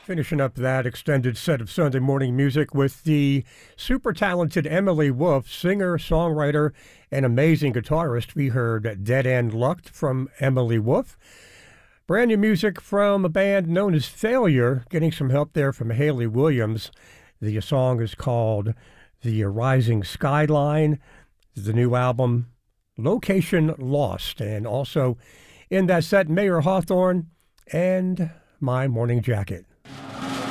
Finishing up that extended set of Sunday morning music with the super talented Emily Wolf, singer, songwriter, and amazing guitarist. We heard Dead End Luck from Emily Wolf. Brand new music from a band known as Failure, getting some help there from Haley Williams. The song is called The Rising Skyline. The new album, Location Lost. And also in that set, Mayer Hawthorne and My Morning Jacket.